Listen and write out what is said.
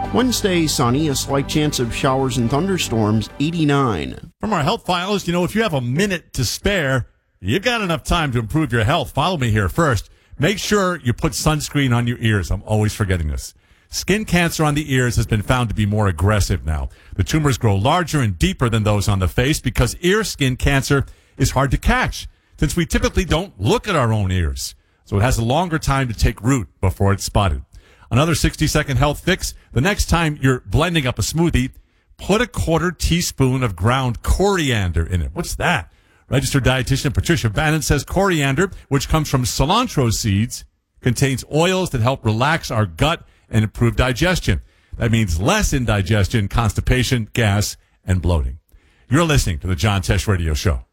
Wednesday, sunny, a slight chance of showers and thunderstorms, 89. From our health files, if you have a minute to spare, you got enough time to improve your health. Follow me here first. Make sure you put sunscreen on your ears. I'm always forgetting this. Skin cancer on the ears has been found to be more aggressive now. The tumors grow larger and deeper than those on the face because ear skin cancer is hard to catch, since we typically don't look at our own ears. So it has a longer time to take root before it's spotted. Another 60-second health fix. The next time you're blending up a smoothie, put a 1/4 teaspoon of ground coriander in it. What's that? Registered dietitian Patricia Bannon says coriander, which comes from cilantro seeds, contains oils that help relax our gut and improve digestion. That means less indigestion, constipation, gas, and bloating. You're listening to the John Tesh Radio Show.